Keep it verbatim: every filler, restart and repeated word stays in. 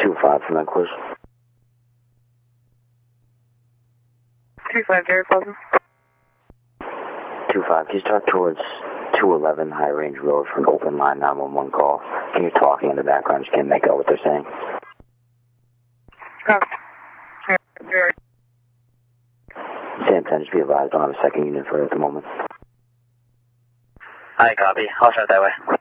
two five from that quiz. two five, Jerry Pleasant. two five, can you start towards two eleven High Range Road for an open line nine one one call? And you're talking in the background, just can't make out what they're saying. Oh. Jerry. Sam ten, just be advised, I don't have a second unit for it at the moment. Hi, copy. I'll start that way.